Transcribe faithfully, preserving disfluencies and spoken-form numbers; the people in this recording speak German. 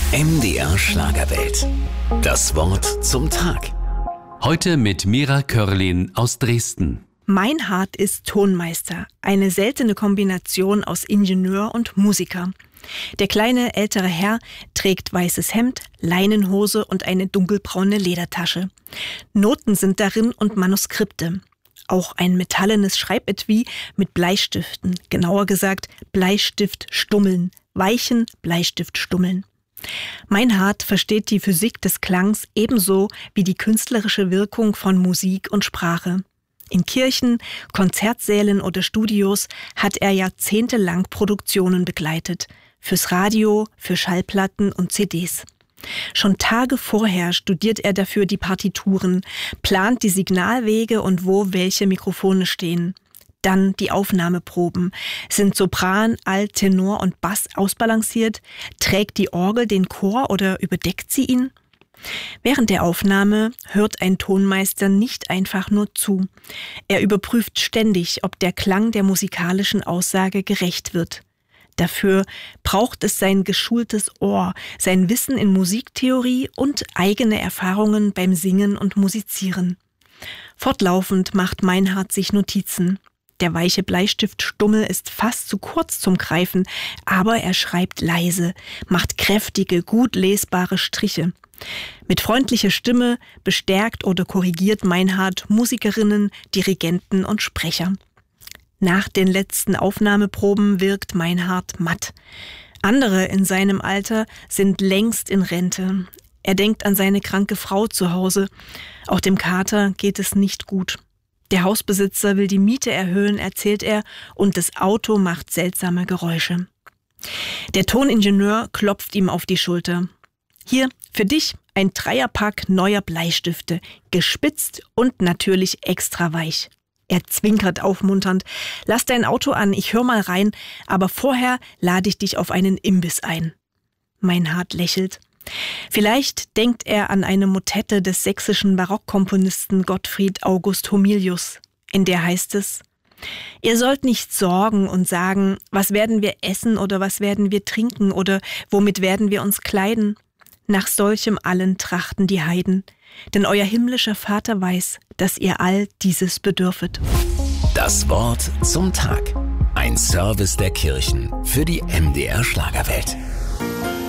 M D R Schlagerwelt. Das Wort zum Tag. Heute mit Mira Körlin aus Dresden. Meinhard ist Tonmeister, eine seltene Kombination aus Ingenieur und Musiker. Der kleine ältere Herr trägt weißes Hemd, Leinenhose und eine dunkelbraune Ledertasche. Noten sind darin und Manuskripte. Auch ein metallenes Schreibetui mit Bleistiften, genauer gesagt Bleistiftstummeln, weichen Bleistiftstummeln. Meinhard versteht die Physik des Klangs ebenso wie die künstlerische Wirkung von Musik und Sprache. In Kirchen, Konzertsälen oder Studios hat er jahrzehntelang Produktionen begleitet. Fürs Radio, für Schallplatten und C Ds. Schon Tage vorher studiert er dafür die Partituren, plant die Signalwege und wo welche Mikrofone stehen. Dann die Aufnahmeproben. Sind Sopran, Alt, Tenor und Bass ausbalanciert? Trägt die Orgel den Chor oder überdeckt sie ihn? Während der Aufnahme hört ein Tonmeister nicht einfach nur zu. Er überprüft ständig, ob der Klang der musikalischen Aussage gerecht wird. Dafür braucht es sein geschultes Ohr, sein Wissen in Musiktheorie und eigene Erfahrungen beim Singen und Musizieren. Fortlaufend macht Meinhard sich Notizen. Der weiche Bleistiftstummel ist fast zu kurz zum Greifen, aber er schreibt leise, macht kräftige, gut lesbare Striche. Mit freundlicher Stimme bestärkt oder korrigiert Meinhard Musikerinnen, Dirigenten und Sprecher. Nach den letzten Aufnahmeproben wirkt Meinhard matt. Andere in seinem Alter sind längst in Rente. Er denkt an seine kranke Frau zu Hause. Auch dem Kater geht es nicht gut. Der Hausbesitzer will die Miete erhöhen, erzählt er, und das Auto macht seltsame Geräusche. Der Toningenieur klopft ihm auf die Schulter. Hier, für dich ein Dreierpack neuer Bleistifte, gespitzt und natürlich extra weich. Er zwinkert aufmunternd. Lass dein Auto an, ich hör mal rein, aber vorher lade ich dich auf einen Imbiss ein. Meinhard lächelt. Vielleicht denkt er an eine Motette des sächsischen Barockkomponisten Gottfried August Homilius. In der heißt es: Ihr sollt nicht sorgen und sagen, was werden wir essen oder was werden wir trinken oder womit werden wir uns kleiden. Nach solchem allen trachten die Heiden. Denn euer himmlischer Vater weiß, dass ihr all dieses bedürfet. Das Wort zum Tag. Ein Service der Kirchen für die M D R Schlagerwelt.